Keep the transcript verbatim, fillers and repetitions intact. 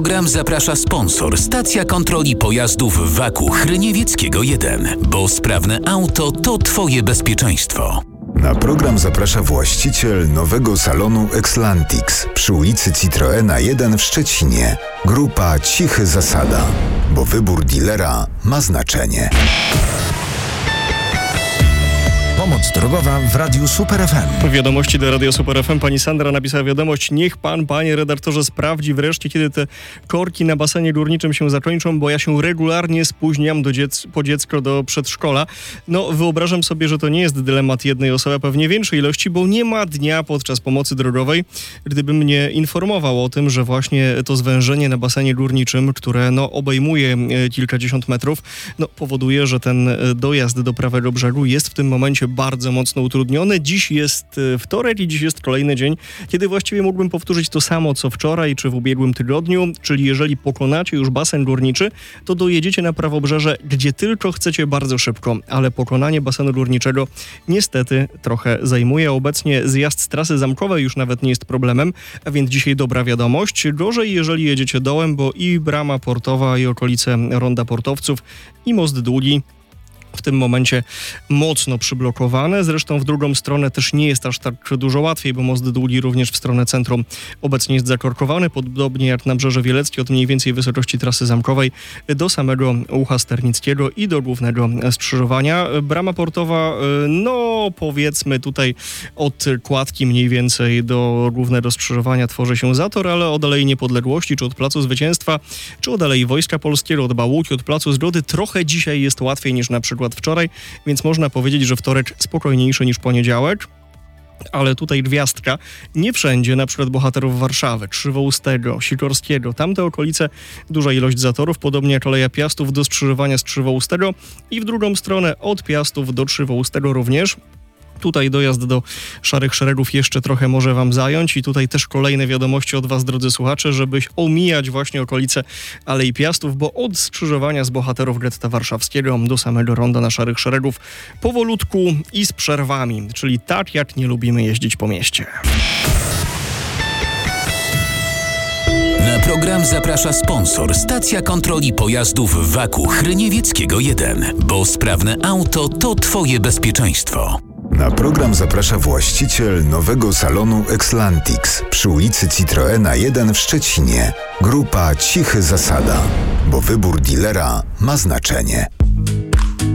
Program zaprasza sponsor, stacja kontroli pojazdów Waku Chryniewieckiego jeden, bo sprawne auto to Twoje bezpieczeństwo. Na program zaprasza właściciel nowego salonu Exlantix przy ulicy Citroena jeden w Szczecinie. Grupa Cichy Zasada, bo wybór dealera ma znaczenie. Pomoc drogowa w Radiu Super F M. Wiadomości do Radio Super F M. Pani Sandra napisała wiadomość. Niech pan, panie redaktorze, sprawdzi wreszcie, kiedy te korki na basenie górniczym się zakończą, bo ja się regularnie spóźniam do dziec- po dziecko do przedszkola. No, wyobrażam sobie, że to nie jest dylemat jednej osoby, a pewnie większej ilości, bo nie ma dnia podczas pomocy drogowej, gdybym mnie informował o tym, że właśnie to zwężenie na basenie górniczym, które no, obejmuje kilkadziesiąt metrów, no, powoduje, że ten dojazd do prawego brzegu jest w tym momencie bardzo mocno utrudnione. Dziś jest wtorek i dziś jest kolejny dzień, kiedy właściwie mógłbym powtórzyć to samo, co wczoraj czy w ubiegłym tygodniu, czyli jeżeli pokonacie już basen górniczy, to dojedziecie na prawobrzeże, gdzie tylko chcecie bardzo szybko, ale pokonanie basenu górniczego niestety trochę zajmuje. Obecnie zjazd z trasy zamkowej już nawet nie jest problemem, a więc dzisiaj dobra wiadomość. Gorzej, jeżeli jedziecie dołem, bo i brama portowa, i okolice ronda Portowców, i most Długi w tym momencie mocno przyblokowane. Zresztą w drugą stronę też nie jest aż tak dużo łatwiej, bo most Długi również w stronę centrum obecnie jest zakorkowany, podobnie jak Nabrzeże Wieleckie od mniej więcej wysokości trasy zamkowej do samego Ucha Sternickiego i do głównego skrzyżowania. Brama portowa, no powiedzmy tutaj od Kładki mniej więcej do głównego skrzyżowania tworzy się zator, ale od Alei Niepodległości, czy od Placu Zwycięstwa, czy od Alei Wojska Polskiego, od Bałuki, od Placu Zgody trochę dzisiaj jest łatwiej niż na przykład wczoraj, więc można powiedzieć, że wtorek spokojniejszy niż poniedziałek. Ale tutaj gwiazdka. Nie wszędzie, na przykład bohaterów Warszawy, Krzywoustego, Sikorskiego, tamte okolice, duża ilość zatorów, podobnie jak Aleja Piastów do skrzyżowania z Krzywoustego i w drugą stronę od Piastów do Krzywoustego również. Tutaj dojazd do Szarych Szeregów jeszcze trochę może wam zająć i tutaj też kolejne wiadomości od was, drodzy słuchacze, żeby omijać właśnie okolice Alei Piastów, bo od skrzyżowania z bohaterów getta warszawskiego do samego ronda na Szarych Szeregów powolutku i z przerwami, czyli tak jak nie lubimy jeździć po mieście. Na program zaprasza sponsor, stacja kontroli pojazdów Waku Chryniewieckiego jeden, bo sprawne auto to Twoje bezpieczeństwo. Na program zaprasza właściciel nowego salonu Exlantix przy ulicy Citroena jeden w Szczecinie. Grupa Cichy Zasada, bo wybór dealera ma znaczenie.